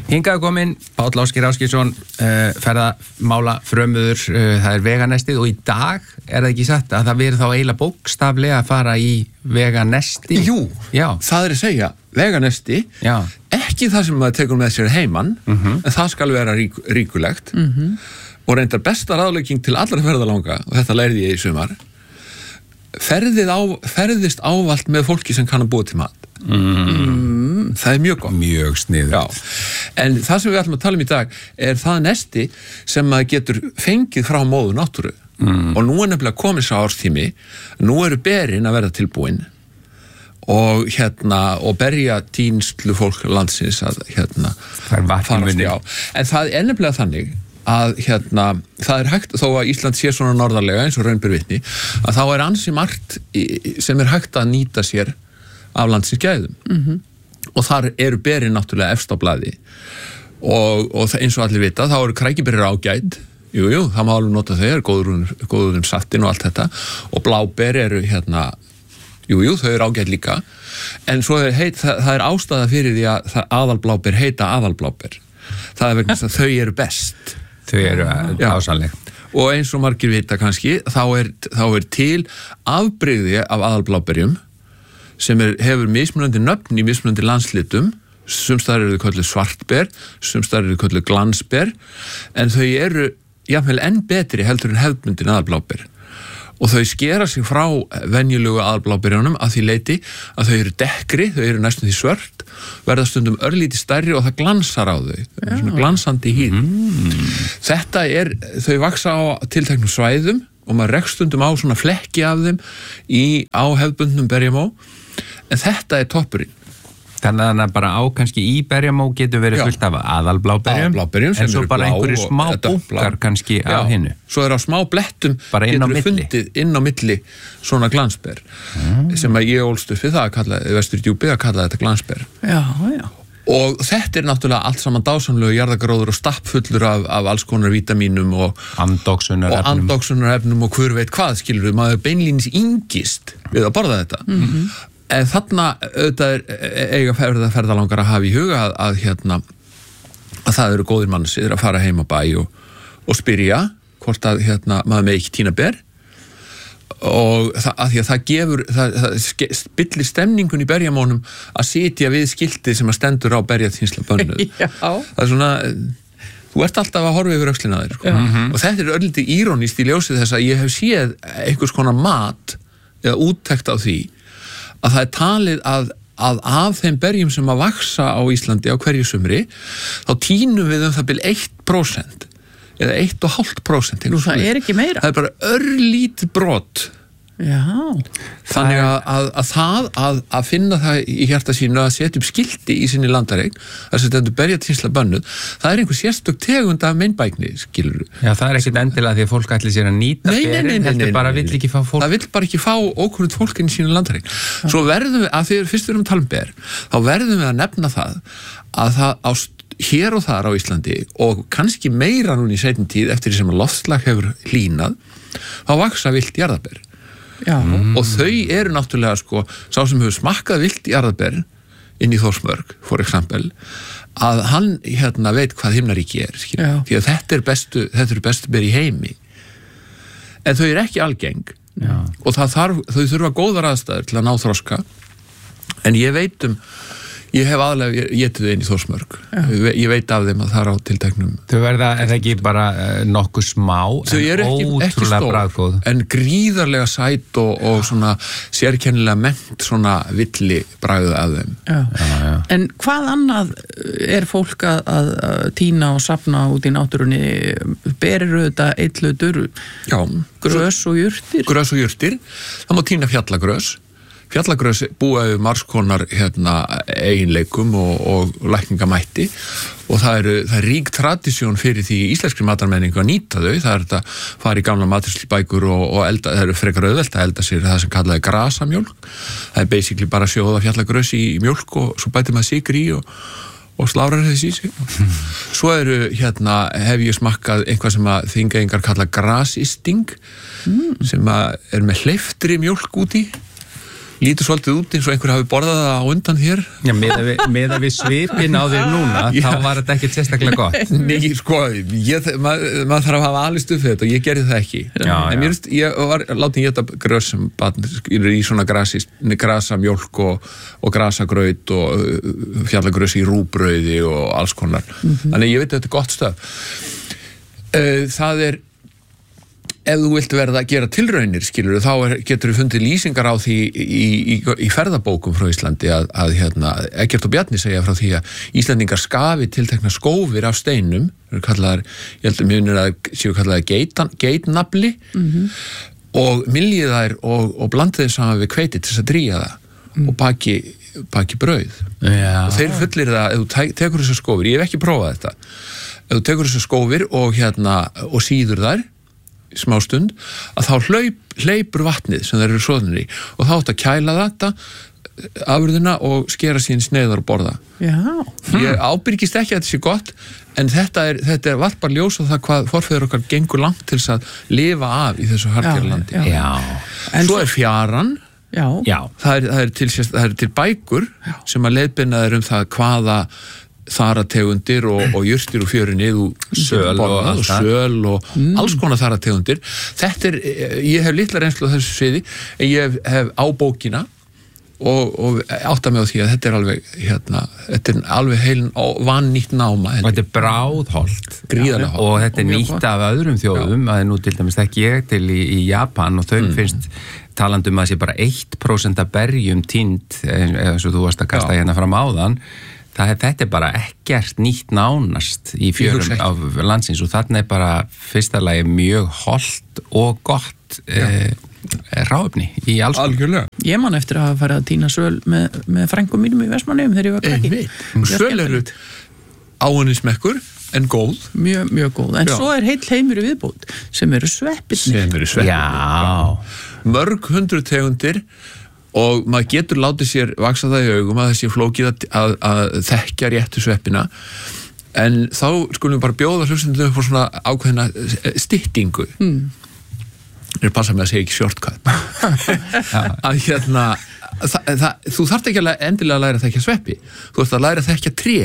Hingað kominn Páll Ásgeir Ásgeirsson, ferðamála frömuður, það veganestið og í dag það ekki satt að það verið þá eiginlega bókstaflega að fara í veganesti. Jú, já. Það að segja, veganesti, já. Ekki það sem maður tekur með sér heiman, en það skal vera ríkulegt og reyndar besta ráðlegging til allra ferðalanga, og þetta lærði ég í sumar, ferðist ávallt með fólki sem kann að búa til mat. Það mjög gott. Mjög sniðugt. En það sem við ætlum að tala í dag það nesti sem maður getur fengið frá móður náttúru og nú nefnilega komið sá árstími, nú eru berin að verða tilbúin og og berja tínslu fólk landsins að farast á. En það nefnilega þannig að það hægt, þó að Ísland sé svona norðarlega eins og raun ber vitni, að þá ansi margt sem hægt að nýta sér af landsins gæðum og þar eru berin náttúrulega efst á blaði og eins og allir vita þá eru krækiberir ágæt, jú, það má alveg nota þau, góður saftin og allt þetta og bláber eru jú, þau eru ágæt líka en svo það ástæða fyrir því að aðalbláber heita aðalbláber, það vegna að þau eru best, þau eru ásanleg og eins og margir vita kannski þá til afbrigði af aðalbláberjum sem hefur mismunandi nöfn í mismunandi landslitum, sumstaðar eru þau kölluð svartber, sumstaðar eru þau kölluð glansber, en þau eru jafnvel enn betri heldur en hefðbundin aðalbláber. Og þau skera sig frá venjulegu aðalbláberjunum að því leyti að þau eru dekkri, þau eru næstum því svört, verða stundum örlítið stærri og það glansar á þau. Það svona glansandi hýð. Þetta þau vaksa á tilteknum svæðum og maður rekst stundum á svona flekki af þeim á hefðbundnum berjamó. En þetta toppurinn. Þannig að bara kannski í berjamó getur verið fullt af aðalbláberjum en svo bara einhverju smá búkar kannski á hinnu. Svo á smá blettum getur fundið inn á milli svona glansber sem að ég ólst upp við það að kalla, Vesturdjúpi að kalla þetta glansber. Já. Og þetta náttúrulega allt saman dásamlegu jarðagróður og stappfullur af alls konar vítamínum og andóksunarefnum og hver veit hvað, skilur við, maður beinlínis yngist við að borða þetta. En þarna auðvitað eiga ferðalangar að hafa í huga að það eru góðir mannsir að fara heim á bæ og spyrja hvort að maður með ekki tína ber og að því að það spillir stemningun í berjamónum að sitja við skiltið sem að stendur á berjatínsla bönnuð. Það svona, þú ert alltaf að horfa yfir öxlina þér og þetta örlítið írónist í ljósið þess að ég hef séð einhvers konar mat eða úttekt á því að það talið að af þeim berjum sem að vaksa á Íslandi á hverju sumri þá tínum við það bil 1% eða 1,5%. Nú það ekki meira. Það bara örlítið brot. Já. Þannig að finna það í hjarta sínu að setja upp skilti í sinni landareign, þess að þetta berjatínsla bönnuð, það einhver sérstök tegund af meinbækni, skilur. Já, það ekkert endilega því að fólk ætli sér að nýta berin, heldur bara vill ekki fá fólk. Það vill bara ekki fá ókunnugt fólk inn í sínu landareign. Svo verðum við, að þegar fyrst við erum að tala um ber, þá verðum við að nefna það að það hér og þar á Íslandi og kannski meira núna í seinni tíð eftir því sem að loftslag hefur hlýnað, þá vaksa villt jarðaber. Og þau eru náttúrulega sá sem hefur smakkað villt jarðaber inn í Þórsmörk, for example, að hann veit hvað himnaríki því að þetta eru bestu ber í heimi. En þau eru ekki algeng og þau þurfa góðar aðstæður til að ná þroska, en ég hef aðlega getið þau inn í Þórsmörk. Ég veit af þeim að það á tilteknum. Þau verða, ekki bara nokkuð smá, en ótrúlega bragðgóð. En gríðarlega sæt og svona sérkennilega mennt svona villi bragð af þeim. Já. En hvað annað fólk að tína og safna út í náttúrunni? Berir þetta eitlutur, grös og jurtir? Grös og jurtir. Það má tína fjallagrös. Fjallagrös búa við margskonar eiginleikum og lækningamætti og það er rík tradisjón fyrir því íslenskri matarmenningu að nýta þau. Það þetta fara í gamla matreiðslubækur og elda, það frekar auðvelt að elda sér það sem kallaði grasamjólk. Það basically bara sjóða fjallagrös í mjólk og svo bætir maður sykri í og slárar þess í sig. Svo hef ég smakkað eitthvað sem að þingeyingar kalla grasisting sem að með hleyftri mjólk út í. lítur svolítið út eins og einhver hafi borðað það á undan þér. Já, með að við svipin á þér núna, þá var þetta ekki sérstaklega gott. Nei, sko, maður þarf að hafa alist upp þetta og ég gerði það ekki. En ég var látið éta grös sem barn í svona grasamjólk og grasagraut og fjallagrös í rúbrauði og alls konar. Þannig ég veit að þetta er gott stöð. Það ef þú vilt verða að gera tilraunir, skilur, þá getur þú fundið lýsingar á því í ferðabókum frá Íslandi að Eggert og Bjarni segja frá því að Íslendingar skafi tiltekna skófir af steinum, kallaðar, ég held að mjög séu kallaðar geitnafli og myljið þær og blandið þeim saman við hveiti til þess að drýja það og baki brauð. Og þeir fullir það, ef þú tekur þessar skófir, ég hef ekki prófað þetta, ef þú tekur þessar skófir og síður þær smá stund, að þá hleypur vatnið sem þeir eru soðnir í og þá átt að kæla þetta afurðina og skera sín sneiðar og borða. Ég ábyrgist ekki að þetta sé gott, en þetta varpar ljós á það hvað forfeður okkar gengur langt til þess að lifa af í þessu harðgerðlandi. Svo er fjaran. Það er til bækur sem að leiðbeina þeir það hvaða þarategundir og jurtir og fjörunni söl og alls konar þarategundir. Þetta ég hef litla reynslu á þessu sviði, en ég hef á bókina og átta mig á því að þetta er alveg heilin vannýtt náma. Og þetta er bráðholt. Gríðarlega holt. Og þetta er nýtt af öðrum þjóðum, að nú til dæmis ekki ég til í Japan og þau finnst talandi að sé bara 1% af berjum tínd, eins og þú varst að kasta hérna fram áðan. Þetta er bara ekkert nýtt nánast í fjörum af landsins og þarna er bara fyrsta lagi mjög holt og gott ráefni í alls. Algjörlega. Ég man eftir að hafa farið að tína söl með frængum mínum í Vestmannaeyjum þegar ég var krakki. Söl eru áunismekkur en góð. Mjög, mjög góð. En svo er heill heimur í viðbót sem eru sveppirnir. Já. Mörg 100 tegundir. Og maður getur látið sér vaksa það í augum að þessi flókið að þekkja réttu sveppina, en þá skulum við bara bjóða hlustendum upp á svona ákveðna styttingu. Ég passa mig að segja ekki shortcut. Að þú þarft ekki endilega að læra að þekkja sveppi, þú þarft að læra að þekkja tré.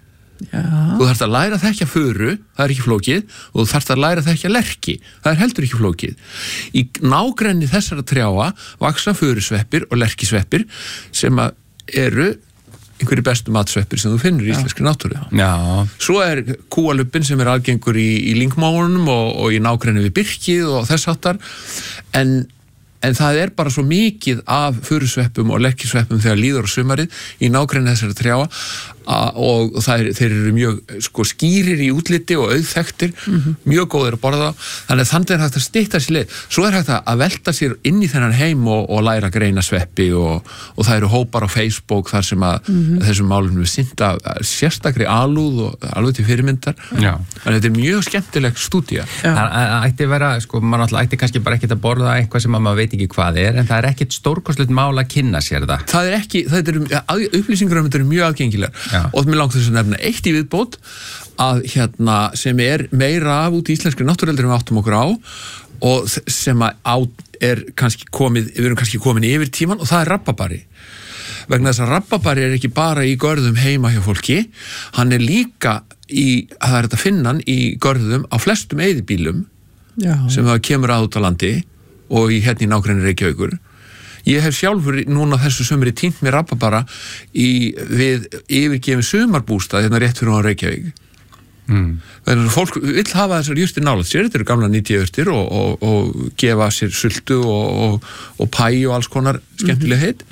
Þú þarft að læra að þekkja furu, það er ekki flókið, og þú þarft að læra að þekkja lerki, það er heldur ekki flókið. Í nágrenni þessara trjáa vaksa furusveppir og lerkisveppir sem eru einhverju bestu matsveppir sem þú finnur í íslenskri náttúru. Svo er kúalubbin sem er algengur í lyngmóunum og í nágrenni við birkið og þess háttar, en það er bara svo mikið af furusveppum og lerkisveppum þegar líður á sumarið í nágrenni þessara trjáa og þeir eru mjög skýrir í útliti og auðþekktir, mjög góðir að borða, þannig að er hægt að stytta sér leið. Svo er hægt að velta sér inn í þennan heim og læra að greina sveppi og það eru hópar á Facebook þar sem að þessum málum við synda sérstakri alúð og alveg til fyrirmyndar. Þannig að þetta er mjög skemmtileg stúdía. Það ætti vera, maður náttúrulega ætti kannski bara ekkert að borða eitthvað sem maður veit ekki hvað en það er ekkert stórkostlegt mál að kynna sér það. Það er ekki, upplýsingar um þetta eru mjög aðgengilegar. Og mér langt þess að nefna eitt í viðbót að sem er meira af út í íslenskri náttúrueldur við áttum okkur á og sem er kannski við erum kannski komin yfir tíman og það er rabarbari. Vegna þess að rabarbari er ekki bara í görðum heima hjá fólki, hann er líka það er þetta að finna hann í görðum á flestum eyðibýlum sem það kemur út á landi og í nágrenni Reykjavíkur. Ég hef sjálfur núna þessu sömri tínt mér rabarbara við yfirgefin sumarbústað rétt fyrir á Reykjavík. Þannig að fólk vill hafa þessar jurtir nálægt sér, þetta eru gamla 90 jurtir og gefa sér sultu og pæ og alls konar skemmtileg heit.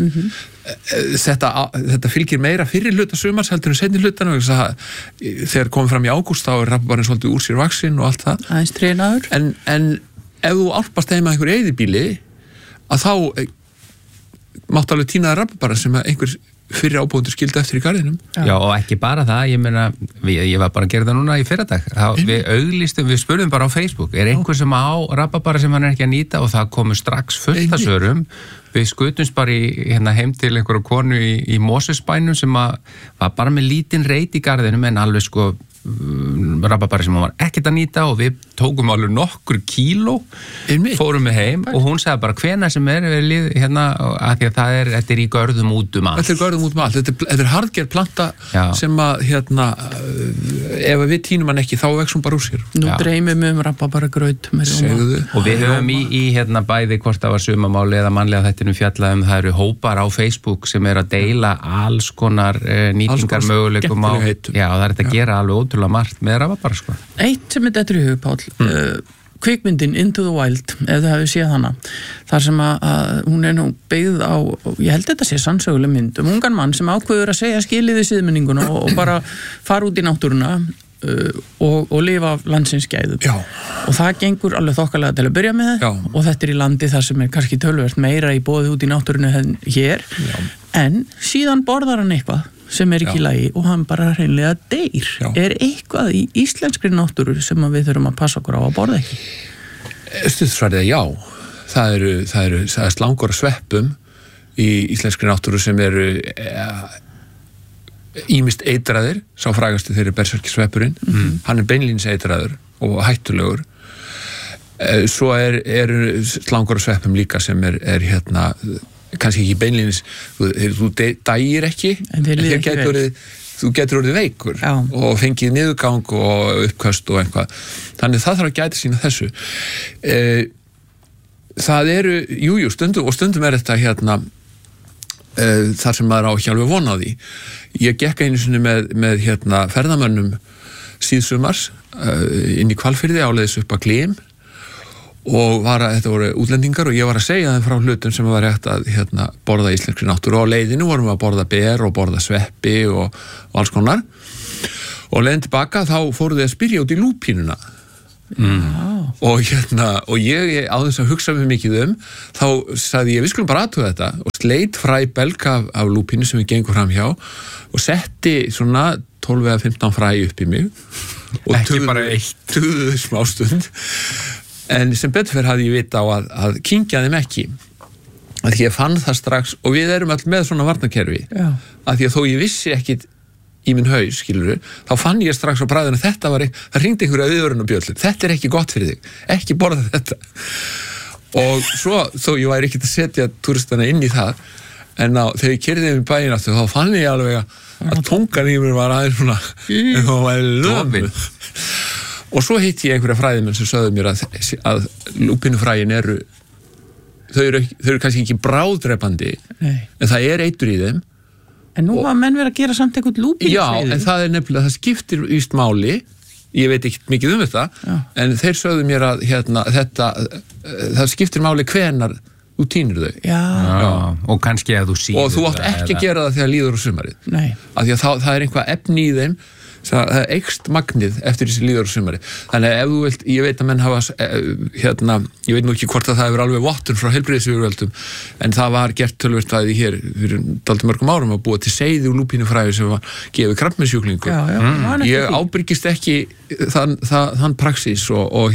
Þetta fylgir meira fyrir hluta sumars heldur en seinni hlutan þegar komið fram í ágúst þá er rabarbarinn svolítið úr sér vaxinn og allt það. Aðeins trénaður. En ef þú álpast heima einhver eyðibýli að þá máttu alveg tínaða rabarbara sem einhver fyrir ábúðundur skildi eftir í garðinum. Já, og ekki bara það, ég meina, ég var bara að gera það núna í fyrradag. Við spurðum bara á Facebook, er einhver sem á rabarbara sem hann er ekki að nýta og það komu strax fullt af svörum. Við skutumst bara heim til einhverju konu í Mosesbænum sem var bara með lítinn reit í garðinum en alveg rabarbari sem hún var ekkert að nýta og við tókum alveg nokkur kíló, fórum við heim og hún sagði bara hvenær sem hérna, að því að þetta í görðum út allt. Þetta görðum út allt, þetta er harðgerð planta sem að hérna, ef við tínum hann ekki þá vex hún bara úr sér. Nú dreymum við rabarbaragraut og við höfum í hérna bæði hvort það var sumamáli eða mannlega þættinum fjallaðum, það eru hópar á Facebook sem að deila alls konar nýtingar möguleikum á, það þetta að gera alveg ótrúlega margt með rabarbara sko. Eitt sem þetta í hug, Páll, kvikmyndin Into the Wild, ef þið hafið séð hana, þar sem að hún nú byggð á, ég held þetta sé sannsöguleg mynd, ungan mann sem ákveður að segja skilið við siðmenninguna og bara fara út í náttúruna og lifa af landsins gæðum. Og það gengur alveg þokkalega til að byrja með og þetta í landi þar sem kannski töluvert meira í boði út í náttúrunu en hér, en síðan borðar hann eitthvað sem ekki í lagi og hann bara hreinlega deyr. Er eitthvað í íslenskri náttúru sem við þurfum að passa okkur á að borða ekki? Stuðsvarðið já. Það eru slangur og sveppum í íslenskri náttúru sem eru ýmist eitraðir, sá frægasti þeirri berserkisveppurinn, hann beinlínis eitraður og hættulegur. Svo eru slangur og sveppum líka sem er hérna kannski ekki beinlínis, þú dægir ekki, en þú getur orðið veikur og fengið niðurgang og uppköst og einhvað. Þannig það þarf að gæta sína þessu. Það eru, stundum er þetta hérna þar sem maður á ekki alveg von á því. Ég gekk einu sinni með hérna ferðamönnum síðsumars inn í Hvalfirði áleiðis upp að Glím og þetta voru útlendingar og ég var að segja þeim frá hlutum sem var hægt að hérna, borða íslenskri náttúru og á leiðinu vorum við að borða ber og borða sveppi og alls konar og leiðin tilbaka þá fóru þau að spyrja út í lúpínuna og ég á þess að hugsa mig mikið þá sagði ég við skulum bara aðtuga þetta og sleit fræ belg af lúpínu sem við gengum fram hjá og setti svona 12 eða 15 fræ upp í mig og ekki bara eitt tuðuðu smástund. En sem betur fyrir hafði ég vita á að kyngja þeim ekki. Að því ég fann það strax, og við erum all með svona varnarkerfi, að því að þó ég vissi ekkit í minn haus, skilurðu, þá fann ég strax á bragðinu það hringdi einhverja viðvörun og bjöllum. Þetta er ekki gott fyrir þig, ekki borða þetta. Og svo, þó ég væri ekkit að setja turistana inn í það, en þegar ég keyrði um bæinn aftur, þá fann ég alveg að tungan í mér var aðeins svona, en þá var ég lömur. Og svo hitti ég einhverja fræðimenn sem sögðu mér að lúpínufræin þau eru kannski ekki bráðdrepandi, en það er eitur í þeim. En nú hafa menn verið að gera samt eitthvað lúpínufræði. Já, en það er nefnilega, það skiptir víst máli, ég veit ekki mikið þetta, en þeir sögðu mér að það skiptir máli hvenar þú tínir þau. Já. Og kannski að þú síður. Og þú átt ekki að gera það þegar líður á sumarið. Nei. Af því að það er einhvað efni í þeim, það eykst magnið eftir þessi líður á sumari. Þannig að ef þú vilt, ég veit að menn hafa ég veit nú ekki hvort að það hefur alveg vottun frá heilbrigðisyfirvöldum, en það var gert töluvert að því hér fyrir dálítið mörgum árum að búa til seyði úr lúpínufræi sem var gefið krabbmeinssjúklingum. Ég ábyrgist ekki þann praxís og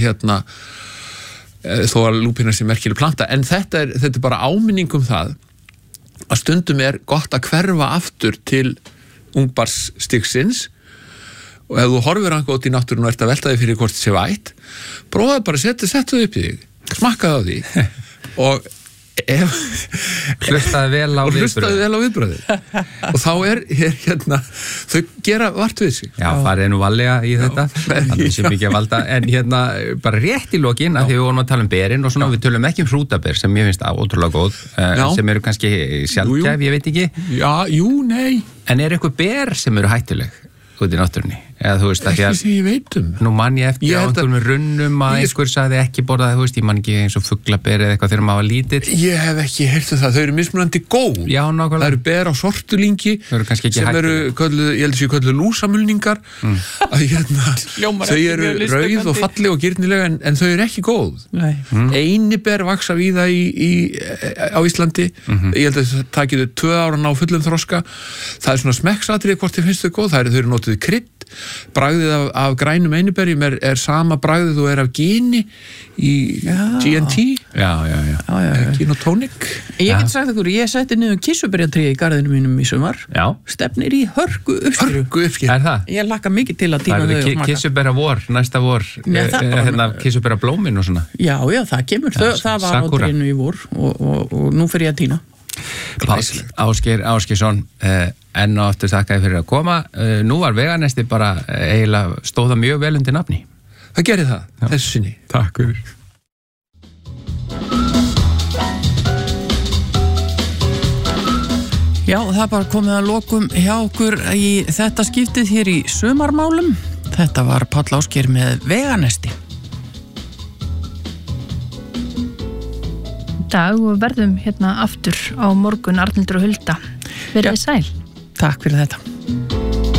þó að lúpína sé merkileg planta, en þetta er bara áminning það að stundum er gott að hverfa aftur til ungbarnsstigsins. Og ef þú horfir hann út í náttúrun og ert að velta þig fyrir hvort þið sé vætt, prófaðu bara að setja þau upp í þig, smakkaðu á því og hlustaðu vel á viðbröðið og þá er þau gera vart við sig. Já, farið nú valega í þetta þannig sem ekki að valda, en bara rétt í lokin að því við vorum að tala berin og svona, við tölum ekki hrútaber sem ég finnst ótrúlega góð, sem eru kannski sjaldgæf, ég veit ekki. Já, nei. En er eitthvað ber sem eru hættuleg út í náttúrunni? Eða þú veist að ekki sem ég veit nú mann ég eftir á einhverjum runnum að einhver sagði ekki borða það, þú veist, ég mann ekki eins og fuglaber eða eitthvað þegar maður var lítill. Ég hef ekki heyrt það, þau eru mismunandi góð. Já, nákvæmlega. Það eru ber á sortulingi sem eru, ég held að séu kölluð lúsamulningar þau eru rauð og falleg og girnilega en þau eru ekki góð. Einiber vaksa víða á Íslandi, ég held að það takir þau 2 ára ná fullum þroska. Það er svona smekksatriði hvort þið finnst þau góð, þau eru notuð krydd bragðið af grænum einiberjum er sama bragðið og af gini í GNT. Já. Gin og tónik. Ég get sagt ykkur, ég setti niður kissuberjatré í garðinu mínum í sumar. Já. Stefnir í hörku uppskeru. Er það? Ég lakka mikið til að tína þau og smaka. Kissuberja vor, næsta vor, kissuberja blómin og svona. Já, það kemur. Það var á trénu í vor og nú fer ég að tína. Páll Ásgeirsson, enn og aftur þakka fyrir að koma. Nú var Veganesti bara eiginlega stóða mjög vel undir nafni. Það gerir það, þessu sinni. Takk fyrir. Já, það bara komið að lokum hjá okkur í þetta skiptið hér í sumarmálum. Þetta var Páll Ásgeir með Veganesti. Dag og verðum hérna aftur á morgun, Arnhildur og Hulda. Verið sæl. Takk fyrir þetta.